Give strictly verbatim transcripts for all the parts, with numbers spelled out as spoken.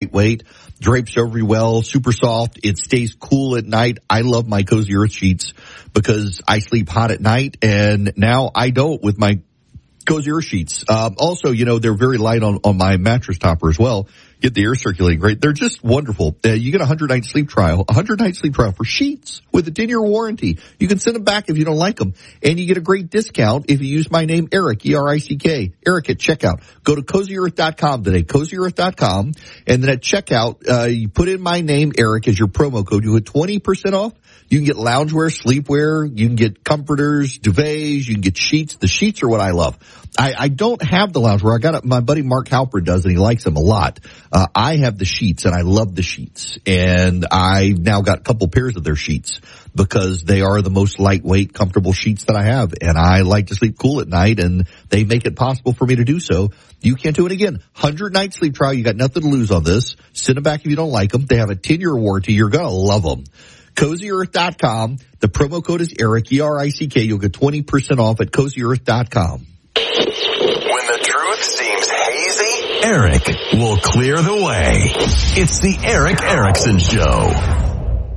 lightweight, drapes over you well, super soft. It stays cool at night. I love my Cozy Earth sheets because I sleep hot at night, and now I don't with my Cozy Earth sheets. Um, also, you know, they're very light on, on my mattress topper as well. Get the air circulating great. They're just wonderful. Uh, you get a hundred night sleep trial, a hundred night sleep trial for sheets with a ten year warranty. You can send them back if you don't like them. And you get a great discount if you use my name, Eric, E R I C K, Eric at checkout. Go to cozy earth dot com today, cozy earth dot com. And then at checkout, uh, you put in my name, Eric, as your promo code. You get twenty percent off. You can get loungewear, sleepwear. You can get comforters, duvets. You can get sheets. The sheets are what I love. I, I don't have the loungewear. I got it. My buddy Mark Halpern does, and he likes them a lot. Uh, I have the sheets, and I love the sheets. And I now got a couple pairs of their sheets because they are the most lightweight, comfortable sheets that I have. And I like to sleep cool at night, and they make it possible for me to do so. You can't do it again. hundred night sleep trial. You got nothing to lose on this. Send them back if you don't like them. They have a ten year warranty. You're going to love them. cozy earth dot com. The promo code is Eric, E R I C K. You'll get twenty percent off at cozy earth dot com. When the truth seems hazy, Eric will clear the way. It's the Eric Erickson Show.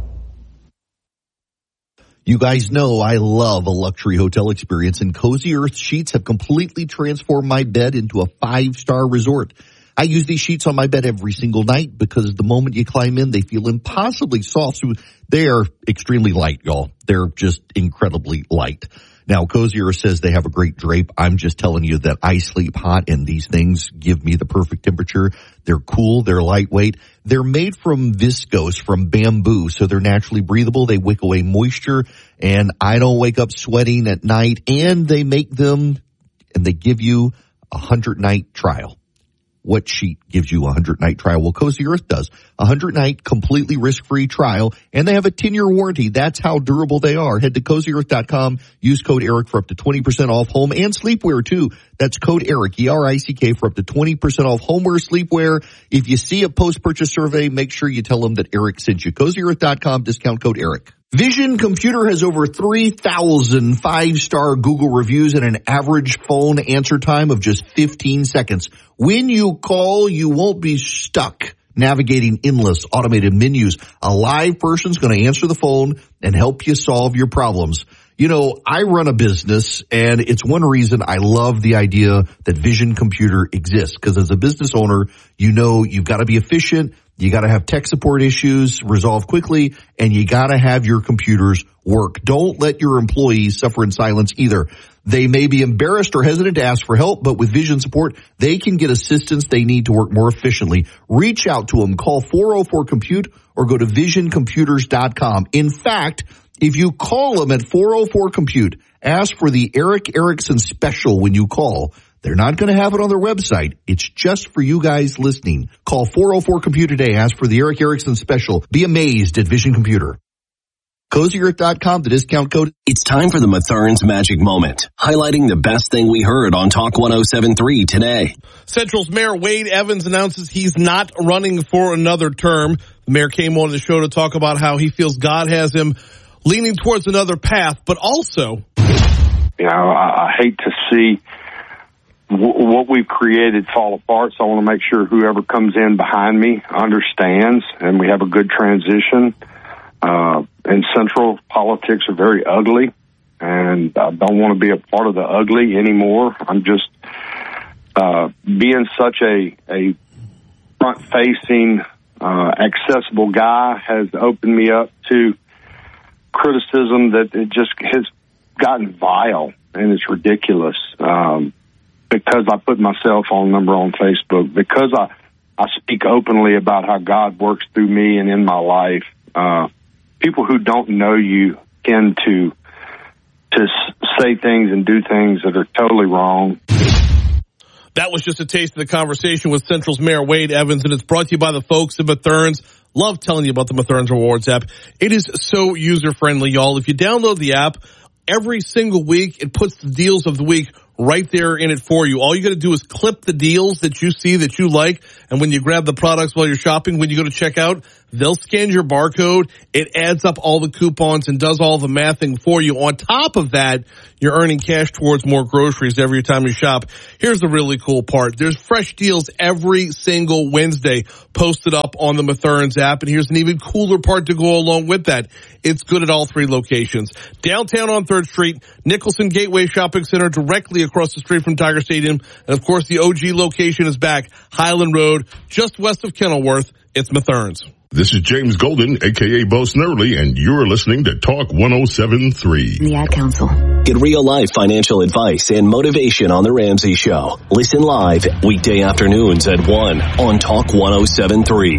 You guys know I love a luxury hotel experience, and Cozy Earth sheets have completely transformed my bed into a five-star resort. I use these sheets on my bed every single night because the moment you climb in, they feel impossibly soft. So they are extremely light, y'all. They're just incredibly light. Now, Cozy Earth says they have a great drape. I'm just telling you that I sleep hot, and these things give me the perfect temperature. They're cool. They're lightweight. They're made from viscose, from bamboo, so they're naturally breathable. They wick away moisture, and I don't wake up sweating at night. And they make them, and they give you a hundred-night trial. What sheet gives you a hundred-night trial? Well, Cozy Earth does. A hundred-night, completely risk-free trial, and they have a ten year warranty. That's how durable they are. Head to cozy earth dot com. Use code Eric for up to twenty percent off home and sleepwear, too. That's code Eric, E R I C K, for up to twenty percent off homeware, sleepwear. If you see a post-purchase survey, make sure you tell them that Eric sent you. cozy earth dot com, discount code Eric. Vision Computer has over three thousand five-star Google reviews and an average phone answer time of just fifteen seconds. When you call, you won't be stuck navigating endless automated menus. A live person's going to answer the phone and help you solve your problems. You know, I run a business, and it's one reason I love the idea that Vision Computer exists, because as a business owner, you know you've got to be efficient. You got to have tech support issues resolved quickly, and you got to have your computers work. Don't let your employees suffer in silence either. They may be embarrassed or hesitant to ask for help, but with Vision support, they can get assistance they need to work more efficiently. Reach out to them. Call four oh four compute or go to vision computers dot com. In fact, if you call them at four oh four compute, ask for the Eric Erickson special when you call. They're not going to have it on their website. It's just for you guys listening. Call four oh four compute today. Ask for the Eric Erickson special. Be amazed at Vision Computer. cozy earth dot com, the discount code. It's time for the Mathern's Magic Moment, highlighting the best thing we heard on Talk one oh seven point three today. Central's Mayor Wade Evans announces he's not running for another term. The mayor came on the show to talk about how he feels God has him leaning towards another path, but also, you know, I, I hate to see what we've created fall apart, so I want to make sure whoever comes in behind me understands, and we have a good transition. Uh, and Central politics are very ugly, and I don't want to be a part of the ugly anymore. I'm just uh, being such a, a front-facing, uh, accessible guy has opened me up to criticism that it just has gotten vile, and it's ridiculous. Um, because I put my cell phone number on Facebook, because I, I speak openly about how God works through me and in my life, uh, people who don't know you tend to to say things and do things that are totally wrong. That was just a taste of the conversation with Central's Mayor Wade Evans, and it's brought to you by the folks at Mathern's. Love telling you about the Mathern's Rewards app. It is so user-friendly, y'all. If you download the app, every single week it puts the deals of the week right there in it for you. All you got to do is clip the deals that you see that you like, and when you grab the products while you're shopping, when you go to checkout, they'll scan your barcode. It adds up all the coupons and does all the mathing for you. On top of that, you're earning cash towards more groceries every time you shop. Here's the really cool part. There's fresh deals every single Wednesday. posted up on the Mathern's app. And here's an even cooler part to go along with that. It's good at all three locations. Downtown on third Street, Nicholson Gateway Shopping Center directly across the street from Tiger Stadium. And of course, the O G location is back, Highland Road, just west of Kenilworth. It's Mathern's. This is James Golden, a k a. Bo Snerdley, and you're listening to Talk one oh seven point three. The Ad Council. Get real-life financial advice and motivation on The Ramsey Show. Listen live weekday afternoons at one on Talk one oh seven point three.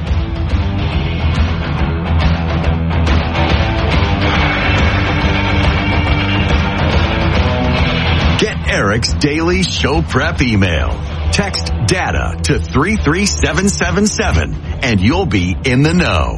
Get Eric's daily show prep email. Text data to three three seven seven seven and you'll be in the know.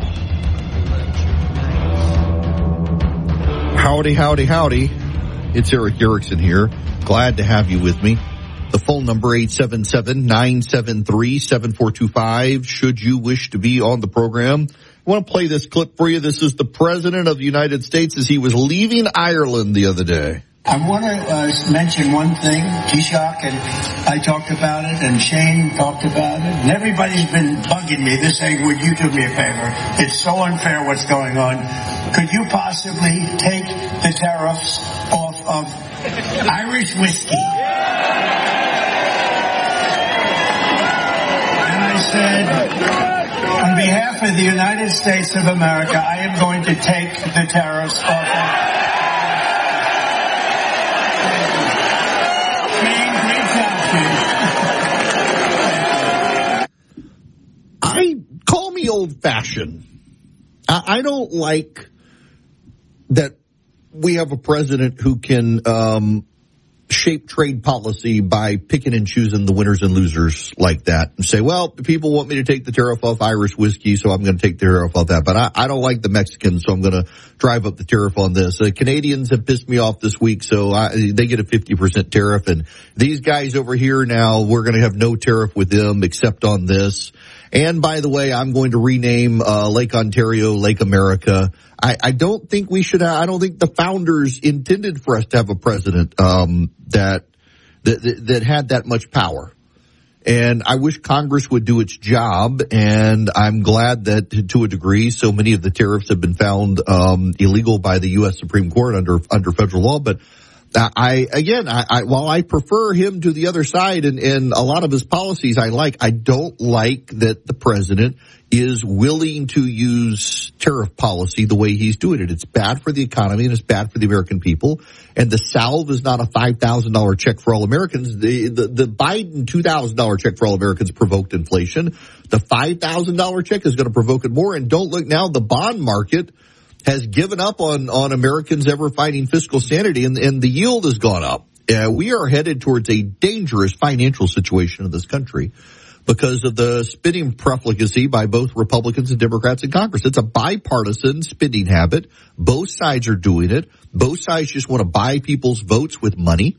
Howdy, howdy, howdy. It's Eric Erickson here. Glad to have you with me. The phone number eight seven seven, nine seven three, seven four two five should you wish to be on the program. I want to play this clip for you. This is the President of the United States as he was leaving Ireland the other day. I want to uh, mention one thing. Taoiseach and I talked about it, and Shane talked about it, and everybody's been bugging me. They're saying, would you do me a favor? It's so unfair what's going on. Could you possibly take the tariffs off of Irish whiskey? And I said, on behalf of the United States of America, I am going to take the tariffs off of I call me old-fashioned. I, I don't like that we have a president who can um, shape trade policy by picking and choosing the winners and losers like that and say, well, people want me to take the tariff off Irish whiskey, so I'm going to take the tariff off that. But I, I don't like the Mexicans, so I'm going to drive up the tariff on this. The Canadians have pissed me off this week, so I, they get a fifty percent tariff. And these guys over here now, we're going to have no tariff with them except on this. And by the way, I'm going to rename uh, Lake Ontario Lake America. I, I don't think we should. Have, I don't think the founders intended for us to have a president um, that, that that had that much power. And I wish Congress would do its job. And I'm glad that, to a degree, so many of the tariffs have been found um, illegal by the U S Supreme Court under under federal law. But I, again, I, I, while I prefer him to the other side and, and a lot of his policies I like, I don't like that the president is willing to use tariff policy the way he's doing it. It's bad for the economy and it's bad for the American people. And the salve is not a five thousand dollars check for all Americans. The, the, the Biden two thousand dollars check for all Americans provoked inflation. The five thousand dollars check is going to provoke it more. And don't look now, the bond market has given up on, on Americans ever fighting fiscal sanity, and, and the yield has gone up. Uh, we are headed towards a dangerous financial situation in this country because of the spending profligacy by both Republicans and Democrats in Congress. It's a bipartisan spending habit. Both sides are doing it. Both sides just want to buy people's votes with money.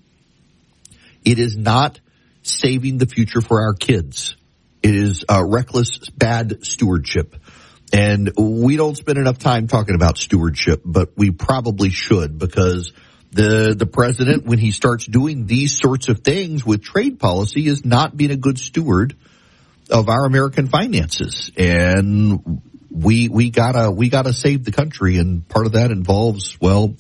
It is not saving the future for our kids. It is uh, reckless, bad stewardship. And we don't spend enough time talking about stewardship, but we probably should, because the the president, when he starts doing these sorts of things with trade policy, is not being a good steward of our American finances. And we we gotta we gotta save the country, and part of that involves, well,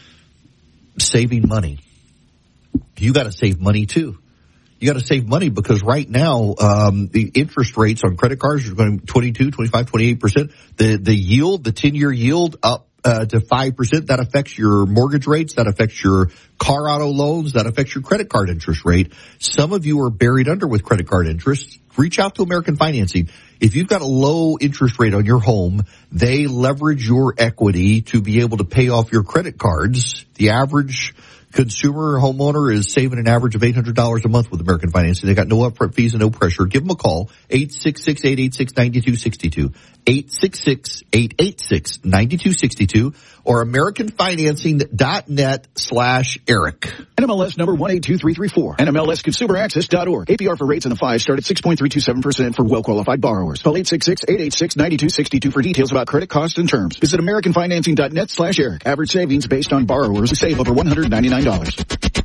saving money. You gotta save money too. You got to save money because right now, um, the interest rates on credit cards are going twenty-two, twenty-five, twenty-eight percent. The, the yield, the ten-year yield up, uh, to five percent. That affects your mortgage rates. That affects your car auto loans. That affects your credit card interest rate. Some of you are buried under with credit card interest. Reach out to American Financing. If you've got a low interest rate on your home, they leverage your equity to be able to pay off your credit cards. The average consumer homeowner is saving an average of eight hundred dollars a month with American Financing. They got no upfront fees and no pressure. Give them a call, eight six six, eight eight six, nine two six two, eight six six, eight eight six, nine two six two, or americanfinancing.net slash Eric. N M L S number one eight two three three four. N M L S consumer access dot org. A P R for rates in the five start at six point three two seven percent for well-qualified borrowers. Call eight six six, eight eight six, nine two six two for details about credit costs and terms. Visit americanfinancing.net slash Eric. Average savings based on borrowers who save over one hundred ninety-nine dollars.